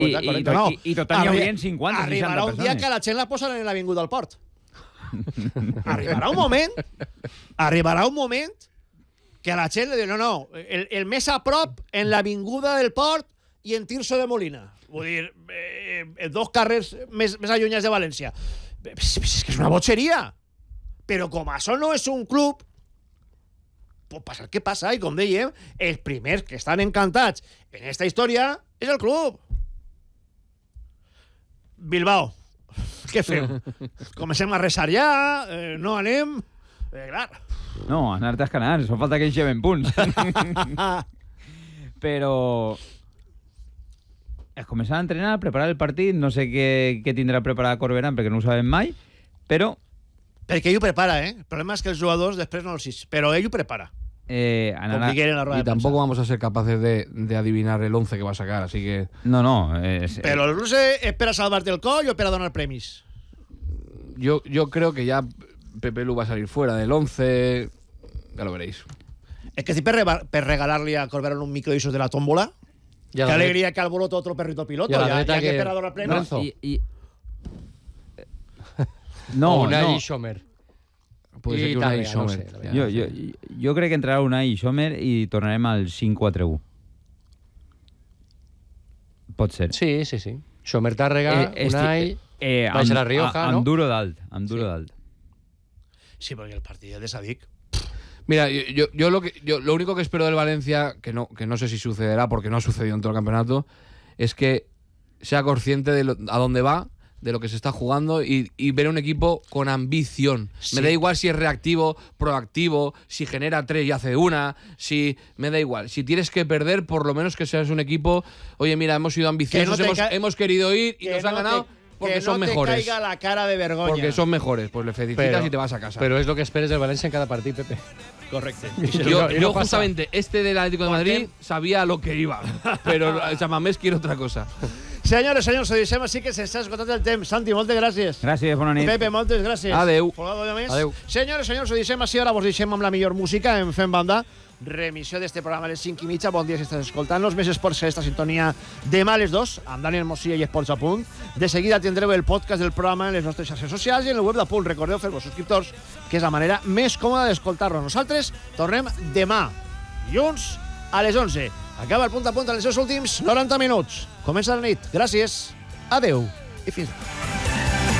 I total n'hi haurien 50 o 60 persones. Arribarà un dia que la gent la posen en l'Avinguda del Port. Arribarà un moment que la gent li diu no, el més a prop en l'Avinguda del Port i en Tirso de Molina. Vull dir, dos carrers més allunyats de València. És que és una botxeria. Però com això no és un club, pot passar el que passa, i com dèiem, els primers que estan encantats en esta història és el club. Bilbao, què fem? Comencem a resar ja, no anem... clar. No, anar-te escanant, fa falta que ells lleven punts. Però... es començarà a entrenar, a preparar el partit, no sé què tindrà preparat Corberán, perquè no ho sabem mai, però... Perquè ell ho prepara, ¿eh? El problema es que els jugadors després no els sis, però ell ho prepara. Y tampoco vamos a ser capaces de adivinar el 11 que va a sacar, así que... No. Pero el 11 es para salvarte el coll o para donar premis. Yo creo que ya Pepe Lu va a salir fuera del 11, ya lo veréis. Es que si per regalarle a Corberán un micro de la tómbola, qué alegría que alboroto otro perrito piloto, ya que para donar premis. No, Unai Sommer. Puede ser que Unai Sommer. Jo crec que entrarà Unai Sommer i tornarem al 5-4-1. Pot ser. Sí. Sommer Tàrrega, Unai... baixarà Rioja, ¿no? Amb duro dalt. Sí, porque el partido de Sadik... Mira, yo lo único que espero del Valencia, que no sé si sucederá porque no ha sucedido en todo el campeonato, es que sea consciente de a dónde va, de lo que se está jugando y ver un equipo con ambición. Sí. Me da igual si es reactivo, proactivo, si genera 3 y hace 1, me da igual. Si tienes que perder, por lo menos que seas un equipo, oye, mira, hemos sido ambiciosos, hemos querido ir y nos han ganado porque son mejores. Que no te caiga la cara de vergüenza. Porque son mejores, pues le felicitas y te vas a casa. Pero es lo que esperes del Valencia en cada partido, Pepe. Correcto. Yo justamente, del Atlético de Madrid, sabía a lo que iba, pero el Samamés quiere otra cosa. Senyores, ho deixem així que s'ha esgotat el temps. Santi, moltes gràcies. Gràcies, bona nit. Pepe, moltes gràcies. Adeu. Adeu. Senyores, ho deixem així, ara vos deixem amb la millor música en Fem Banda. Remissió d'este programa a les 5:30. Bon dia si estàs escoltant-nos. Més esports a esta sintonia demà a les 2 amb Daniel Mosilla i Esports a Punt. De seguida tindreu el podcast del programa en les nostres xarxes socials i en el web de Punt. Recordeu fer-vos subscriptors, que és la manera més còmoda d'escoltar-nos. Nosaltres tornem demà, dilluns, a les 11. Acaba el Punt a Punt en els seus últims 90 minuts. Comença la nit. Gràcies, adeu i fins demà.